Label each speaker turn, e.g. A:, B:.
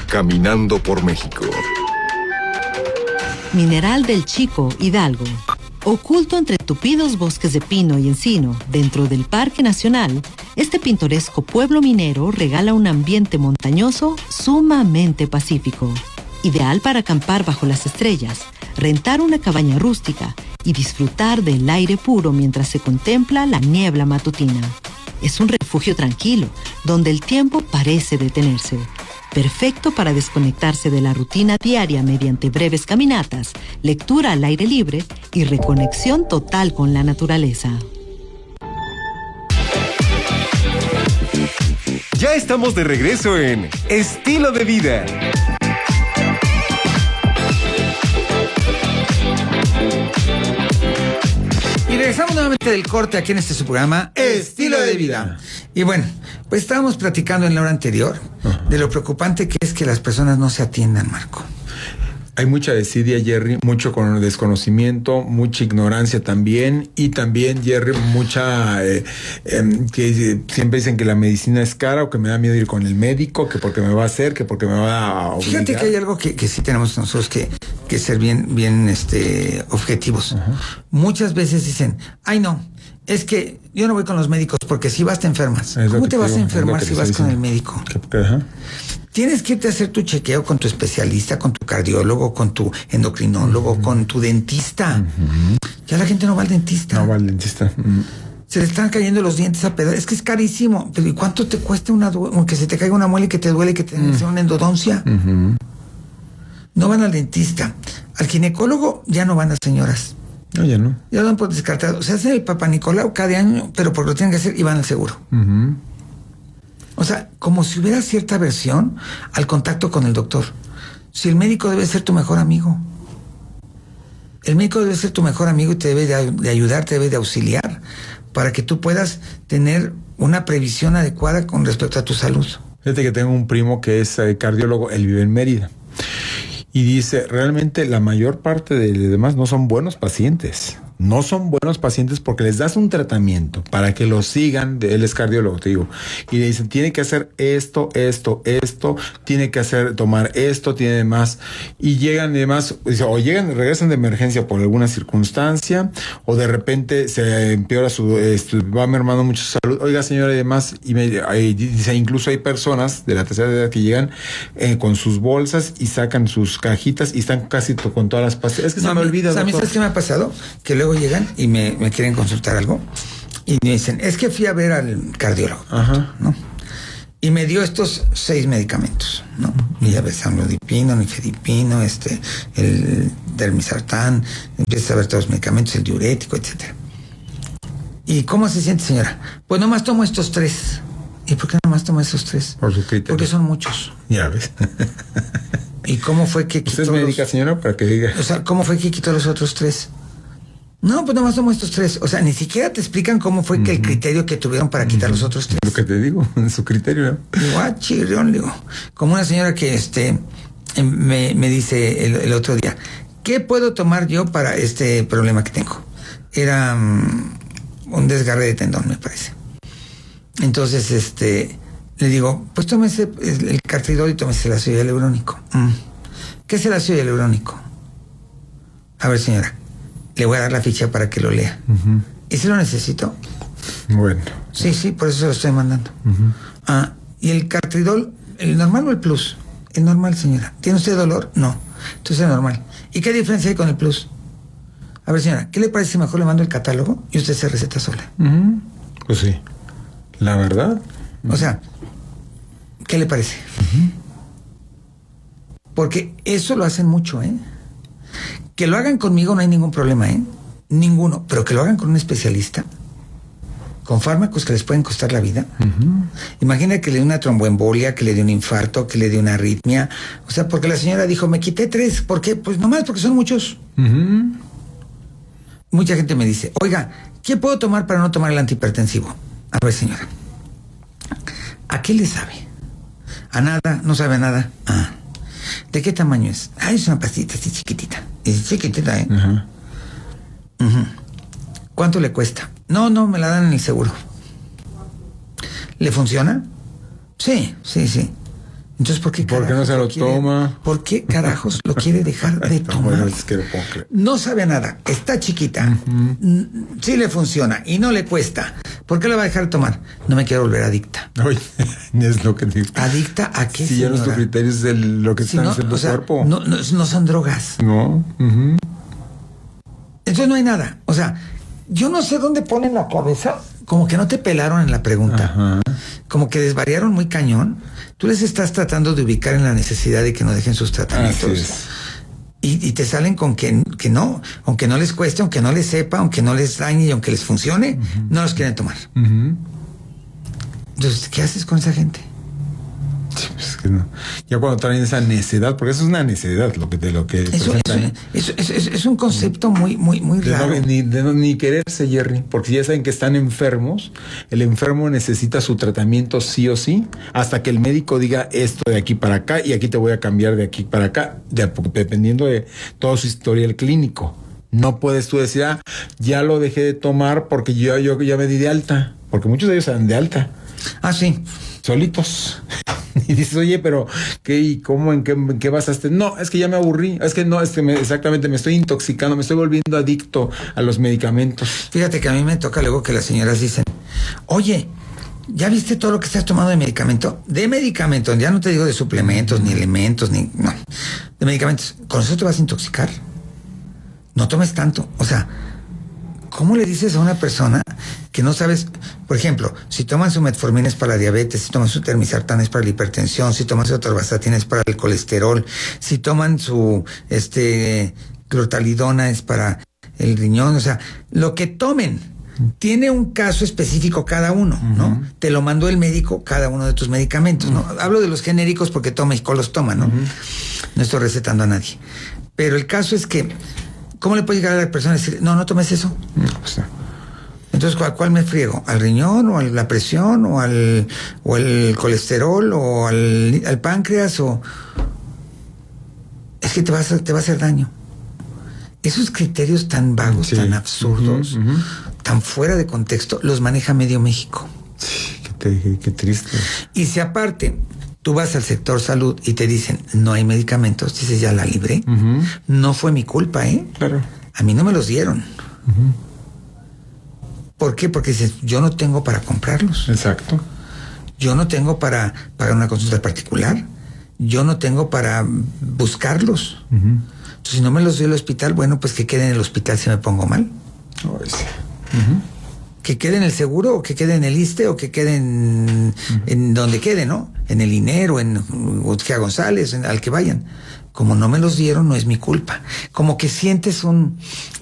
A: caminando por México.
B: Mineral del Chico, Hidalgo. Oculto entre tupidos bosques de pino y encino, dentro del Parque Nacional, este pintoresco pueblo minero regala un ambiente montañoso sumamente pacífico. Ideal para acampar bajo las estrellas, rentar una cabaña rústica y disfrutar del aire puro mientras se contempla la niebla matutina. Es un refugio tranquilo, donde el tiempo parece detenerse. Perfecto para desconectarse de la rutina diaria mediante breves caminatas, lectura al aire libre y reconexión total con la naturaleza.
A: Ya estamos de regreso en Estilo de Vida.
C: Y regresamos nuevamente del corte aquí en este su programa Estilo de Vida. Y bueno, pues estábamos platicando en la hora anterior de lo preocupante que es que las personas no se atiendan, Marco.
D: Hay mucha desidia, Jerry, mucho con desconocimiento, mucha ignorancia también, y también, Jerry, mucha que siempre dicen que la medicina es cara, o que me da miedo ir con el médico, que porque me va a hacer, que porque me va a obligar.
C: Fíjate que hay algo que sí tenemos nosotros que ser bien objetivos. Muchas veces dicen, ay no, es que yo no voy con los médicos porque si vas te enfermas. ¿Cómo te vas a enfermar si vas con el médico? Tienes que irte a hacer tu chequeo con tu especialista, con tu cardiólogo, con tu endocrinólogo, con tu dentista. Ya la gente no va al dentista.
D: No va al dentista.
C: Se le están cayendo los dientes a pedazos. Es que es carísimo. Pero ¿y cuánto te cuesta que se te caiga una muela y que te duele, que te haga una endodoncia? No van al dentista. Al ginecólogo ya no van las señoras.
D: No, ya no.
C: Ya lo dan por descartado. Se hace el Papá Nicolau cada año, pero porque lo tienen que hacer y van al seguro. O sea, como si hubiera cierta aversión al contacto con el doctor. Si el médico debe ser tu mejor amigo. El médico debe ser tu mejor amigo y te debe de ayudar, te debe de auxiliar para que tú puedas tener una previsión adecuada con respecto a tu salud.
D: Fíjate que tengo un primo que es cardiólogo, él vive en Mérida. Y dice, realmente la mayor parte de los demás no son buenos pacientes. No son buenos pacientes porque les das un tratamiento para que lo sigan. Él es cardiólogo, te digo. Y le dicen, tiene que hacer esto, tiene que tomar esto, tiene más. Y llegan y demás, o regresan de emergencia por alguna circunstancia, o de repente se empeora va mermando mucho su salud. Oiga, señora, y demás. Y dice, incluso hay personas de la tercera edad que llegan con sus bolsas y sacan sus cajitas y están casi con todas las pastillas. Es que se me olvida.
C: ¿A mí sabes qué me ha pasado? Que luego llegan y me quieren consultar algo y me dicen, es que fui a ver al cardiólogo, ¿no? Y me dio estos 6 medicamentos, ¿no? Y ya ves, amlodipino, nifedipino, el dermisartán, empiezas a ver todos los medicamentos, el diurético, etcétera. ¿Y cómo se siente, señora? Pues nomás tomo estos 3. ¿Y por qué nomás tomo esos 3?
D: Por su criterio.
C: Porque son muchos.
D: Ya ves.
C: ¿Y cómo fue que quitó
D: ¿Usted es médica, señora, para que diga?
C: O sea, ¿cómo fue que quitó los otros 3? No, pues nomás tomo estos 3. O sea, ni siquiera te explican cómo fue que el criterio que tuvieron para quitar los otros 3.
D: Lo que te digo, en su criterio, ¿no?
C: Igual, chirrión, digo. Como una señora que me dice el otro día, ¿qué puedo tomar yo para este problema que tengo? Era un desgarre de tendón, me parece. Entonces, le digo, pues tómese el cartridol y tómese el ácido hialurónico. ¿Qué es el ácido hialurónico? A ver, señora, le voy a dar la ficha para que lo lea. ¿Y si lo necesito?
D: Bueno.
C: Sí, por eso se lo estoy mandando. ¿Y el cartridol, el normal o el plus? El normal, señora. ¿Tiene usted dolor? No. Entonces el normal. ¿Y qué diferencia hay con el plus? A ver, señora, ¿qué le parece si mejor le mando el catálogo y usted se receta sola?
D: Pues sí. La verdad.
C: O sea, ¿qué le parece? Porque eso lo hacen mucho, ¿eh? Que lo hagan conmigo no hay ningún problema, ¿eh? Ninguno. Pero que lo hagan con un especialista, con fármacos que les pueden costar la vida. Imagina que le dé una tromboembolia, que le dé un infarto, que le dé una arritmia. O sea, porque la señora dijo, me quité 3. ¿Por qué? Pues nomás porque son muchos. Mucha gente me dice, oiga, ¿qué puedo tomar para no tomar el antihipertensivo? A ver, señora, ¿a qué le sabe? A nada, no sabe a nada. ¿De qué tamaño es? Es una pastita así chiquitita. Es chiquitita, ¿eh? ¿Cuánto le cuesta? No, me la dan en el seguro. ¿Le funciona? Sí. Entonces, ¿por qué
D: no se lo toma?
C: ¿Por qué carajos lo quiere dejar de tomar?
D: Bueno, es que lo puedo creer.
C: No sabe a nada, está chiquita, sí le funciona y no le cuesta. ¿Por qué le va a dejar de tomar? No me quiero volver adicta.
D: Oye, es lo que digo.
C: ¿Adicta a qué,
D: si ya nuestro criterio es lo que está haciendo el cuerpo.
C: No son drogas.
D: No.
C: Entonces no hay nada. O sea, yo no sé dónde ponen la cabeza. Como que no te pelaron en la pregunta. Ajá. Como que desvariaron muy cañón. Tú les estás tratando de ubicar en la necesidad de que no dejen sus tratamientos. Y te salen con que no, aunque no les cueste, aunque no les sepa, aunque no les dañe y aunque les funcione, no los quieren tomar. Entonces, ¿qué haces con esa gente?
D: Es que no. Ya cuando traen esa necedad, porque eso es una necedad lo que presentan.
C: Es un concepto muy raro.
D: Ni quererse, Jerry, porque ya saben que están enfermos. El enfermo necesita su tratamiento sí o sí, hasta que el médico diga esto de aquí para acá y aquí te voy a cambiar de aquí para acá, dependiendo de todo su historial clínico. No puedes tú decir, ya lo dejé de tomar porque yo ya me di de alta, porque muchos de ellos se dan de alta.
C: Sí.
D: Solitos. Y dices, oye, pero ¿qué y cómo, en qué basaste? No, es que ya me aburrí. Es que no, exactamente, me estoy intoxicando, me estoy volviendo adicto a los medicamentos.
C: Fíjate que a mí me toca luego que las señoras dicen, oye, ¿ya viste todo lo que estás tomando de medicamento? De medicamentos, ya no te digo de suplementos, ni elementos, no, de medicamentos. ¿Con eso te vas a intoxicar? No tomes tanto. O sea, ¿cómo le dices a una persona que no sabes? Por ejemplo, si toman su metformina es para la diabetes, si toman su termisartán es para la hipertensión, si toman su atorvastatina es para el colesterol, si toman su clortalidona es para el riñón, o sea, lo que tomen tiene un caso específico cada uno, ¿no? Te lo mandó el médico cada uno de tus medicamentos, ¿no? Hablo de los genéricos porque México los toma, ¿no? No estoy recetando a nadie. Pero el caso es que, ¿cómo le puede llegar a la persona y decir, no tomes eso?
D: Pues no.
C: Entonces, ¿a cuál me friego? ¿Al riñón o a la presión o al colesterol o al páncreas? Es que te va a hacer daño. Esos criterios tan vagos, tan absurdos, tan fuera de contexto, los maneja medio México.
D: Sí, qué triste.
C: Y si aparte tú vas al sector salud y te dicen no hay medicamentos, dices ya la libré. No fue mi culpa,
D: Claro.
C: A mí no me los dieron. ¿Por qué? Porque dices, yo no tengo para comprarlos.
D: Exacto.
C: Yo no tengo para pagar una consulta particular. Yo no tengo para buscarlos. Entonces, si no me los dio el hospital, bueno, pues que quede en el hospital si me pongo mal. Que quede en el seguro, o que quede en el ISSSTE, o que quede en donde quede, ¿no? En el INER, o en Ortega González, al que vayan. Como no me los dieron, no es mi culpa. Como que sientes